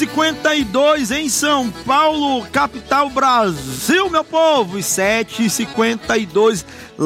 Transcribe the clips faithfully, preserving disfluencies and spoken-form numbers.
cinquenta e dois em São Paulo, capital Brasil, meu povo. E sete e cinquenta e dois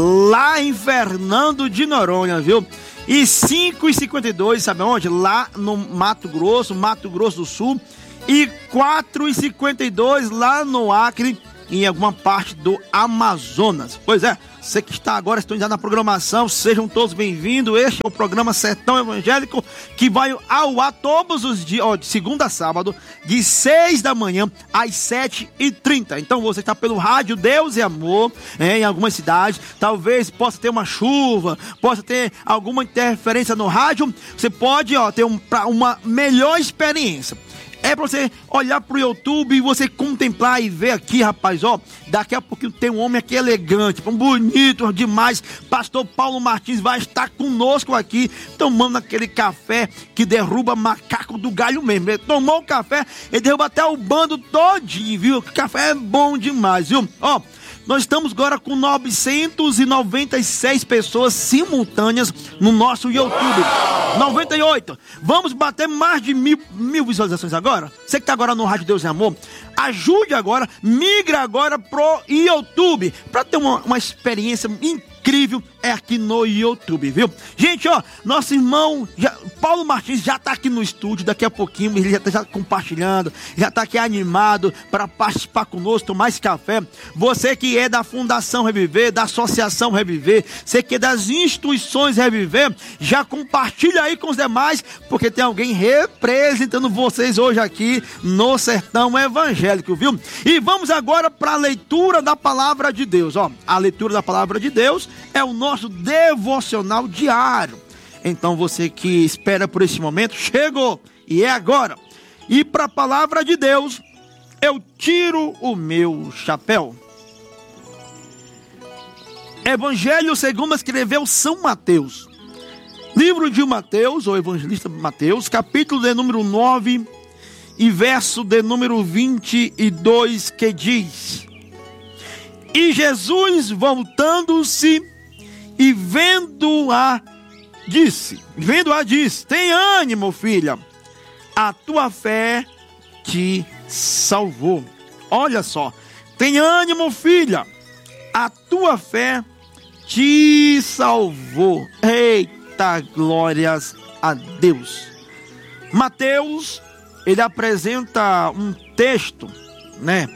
lá em Fernando de Noronha, viu? E cinco e cinquenta e dois, sabe onde? Lá no Mato Grosso, Mato Grosso do Sul. E quatro e cinquenta e dois lá no Acre, em alguma parte do Amazonas. Pois é, você que está agora sintonizado na programação, sejam todos bem-vindos. Este é o programa Sertão Evangélico, que vai ao ar todos os dias, ó, de segunda a sábado, de seis da manhã às sete e trinta. Então você está pelo rádio Deus e Amor, é, em algumas cidades, talvez possa ter uma chuva, possa ter alguma interferência no rádio. Você pode, ó, ter um, uma melhor experiência. É pra você olhar pro YouTube e você contemplar e ver aqui, rapaz, ó. Daqui a pouquinho tem um homem aqui elegante, bonito demais. Pastor Paulo Martins vai estar conosco aqui, tomando aquele café que derruba macaco do galho mesmo. Ele tomou o café, ele derruba até o bando todinho, viu? O café é bom demais, viu? Ó. Nós estamos agora com novecentas e noventa e seis pessoas simultâneas no nosso YouTube. noventa e oito. Vamos bater mais de mil, mil visualizações agora? Você que está agora no Rádio Deus e Amor, ajude agora, migra agora pro YouTube, para ter uma, uma experiência incrível é aqui no YouTube, viu? Gente, ó, nosso irmão já, Paulo Martins já tá aqui no estúdio, daqui a pouquinho ele já tá já compartilhando, já tá aqui animado para participar conosco, tomar esse café. Você que é da Fundação Reviver, da Associação Reviver, você que é das instituições Reviver, já compartilha aí com os demais, porque tem alguém representando vocês hoje aqui no Sertão Evangélico, viu? E vamos agora para a leitura da Palavra de Deus, ó. A leitura da Palavra de Deus é o nosso devocional diário. Então você que espera por esse momento, chegou e é agora. E para a Palavra de Deus, eu tiro o meu chapéu. Evangelho segundo escreveu São Mateus. Livro de Mateus, ou evangelista Mateus, capítulo de número nove e verso de número vinte e dois, que diz: E Jesus, voltando-se e vendo-a, disse, vendo-a, disse: tem ânimo, filha, a tua fé te salvou. Olha só, tem ânimo, filha, a tua fé te salvou. Eita, glórias a Deus. Mateus, ele apresenta um texto, né,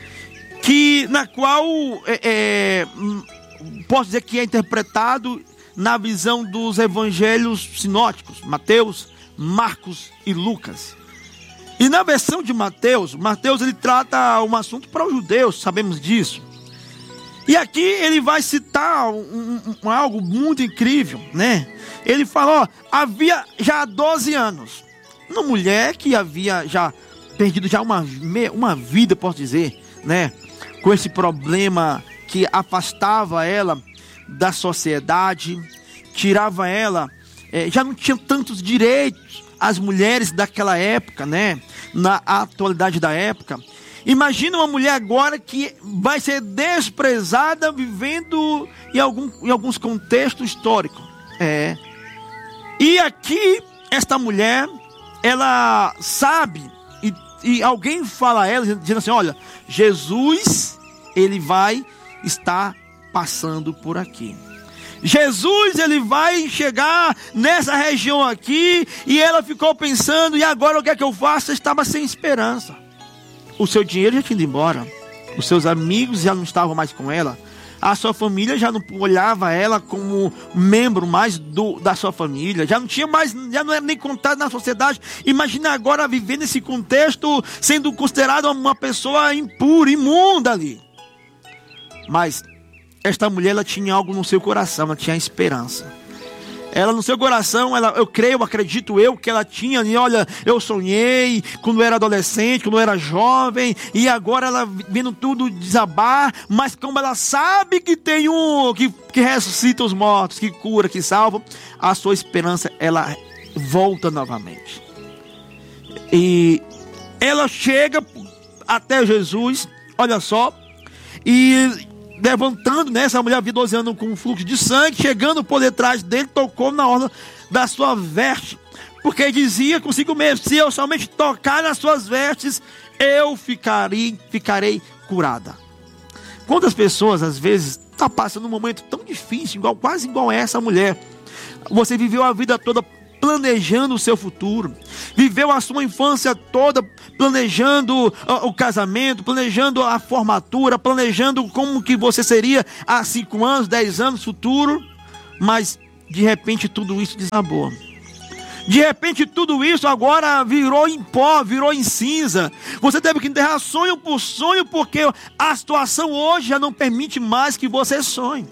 que, na qual é, é, posso dizer que é interpretado na visão dos evangelhos sinóticos, Mateus, Marcos e Lucas. E na versão de Mateus, Mateus ele trata um assunto para os judeus, sabemos disso. E aqui ele vai citar um, um, um, algo muito incrível, né? Ele fala, ó, havia já há doze anos, uma mulher que havia já perdido já uma, uma vida, posso dizer, né? Com esse problema que afastava ela da sociedade, tirava ela, é, já não tinha tantos direitos as mulheres daquela época, né? Na atualidade da época. Imagina uma mulher agora que vai ser desprezada vivendo em, algum, em alguns contextos históricos. É. E aqui, esta mulher, ela sabe, e, e alguém fala a ela, dizendo assim, olha, Jesus, ele vai estar passando por aqui. Jesus, ele vai chegar nessa região aqui, e ela ficou pensando, e agora o que é que eu faço? Eu estava sem esperança. O seu dinheiro já tinha ido embora, os seus amigos já não estavam mais com ela, a sua família já não olhava ela como membro mais do, da sua família, já não tinha mais, já não era nem contado na sociedade. Imagina agora vivendo esse contexto, sendo considerada uma pessoa impura, imunda ali. Mas esta mulher, ela tinha algo no seu coração, ela tinha esperança. Ela no seu coração, ela, eu creio, acredito eu, que ela tinha ali, olha, eu sonhei quando eu era adolescente, quando eu era jovem, e agora ela vendo tudo desabar, mas como ela sabe que tem um, que, que ressuscita os mortos, que cura, que salva, a sua esperança, ela volta novamente. E ela chega até Jesus, olha só, e levantando, né, essa mulher havia doze anos com um fluxo de sangue, chegando por detrás dele, tocou na orla da sua veste, porque dizia consigo mesmo: se eu somente tocar nas suas vestes, eu ficarei, ficarei curada. Quantas pessoas às vezes estão passando um momento tão difícil, igual, quase igual a essa mulher. Você viveu a vida toda planejando o seu futuro, viveu a sua infância toda planejando o casamento, planejando a formatura, planejando como que você seria há cinco anos, dez anos futuro, mas de repente tudo isso desabou. De repente tudo isso agora virou em pó, virou em cinza. Você teve que enterrar sonho por sonho, porque a situação hoje já não permite mais que você sonhe,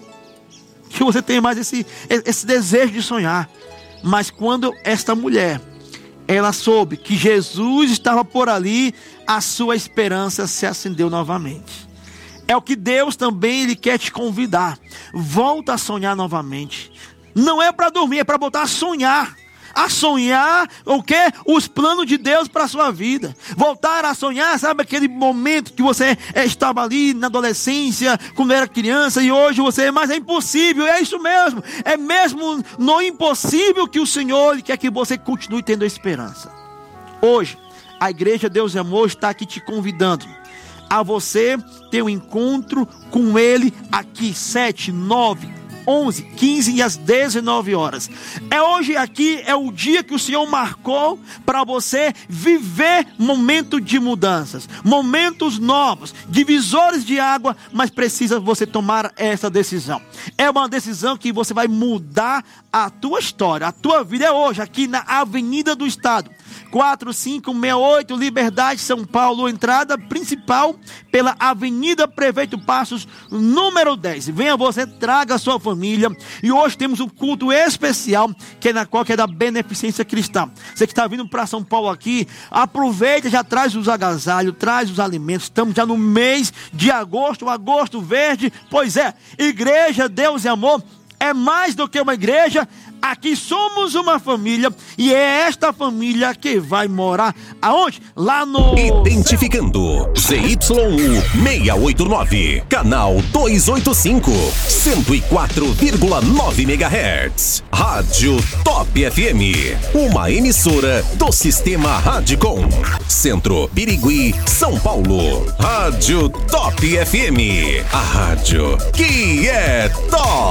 que você tenha mais esse, esse desejo de sonhar. Mas quando esta mulher, ela soube que Jesus estava por ali, a sua esperança se acendeu novamente. É o que Deus também ele quer te convidar. Volta a sonhar novamente. Não é para dormir, é para voltar a sonhar. A sonhar o quê? Os planos de Deus para a sua vida. Voltar a sonhar, sabe aquele momento que você estava ali na adolescência, quando era criança, e hoje você, mas é impossível, é isso mesmo. É mesmo no impossível que o Senhor quer que você continue tendo esperança. Hoje, a Igreja Deus e Amor está aqui te convidando a você ter um encontro com Ele aqui, sete, nove, onze, quinze e às dezenove horas. É hoje aqui, é o dia que o Senhor marcou para você viver momento de mudanças, momentos novos, divisores de água, mas precisa você tomar essa decisão. É uma decisão que você vai mudar a tua história, a tua vida. É hoje aqui na Avenida do Estado, quatro cinco seis oito, Liberdade, São Paulo, entrada principal pela Avenida Prefeito Passos, número dez. Venha você, traga a sua família. E hoje temos um culto especial, que é na qual que é da Beneficência Cristã. Você que está vindo para São Paulo aqui, aproveita, já traz os agasalhos, traz os alimentos. Estamos já no mês de agosto, agosto verde. Pois é, Igreja Deus e Amor é mais do que uma igreja. Aqui somos uma família, e é esta família que vai morar aonde? Lá no... Identificando Z Y U seiscentos e oitenta e nove, canal duzentos e oitenta e cinco, cento e quatro vírgula nove megahertz. Rádio Top F M, uma emissora do Sistema Radicom. Centro, Birigui, São Paulo. Rádio Top F M, a rádio que é top.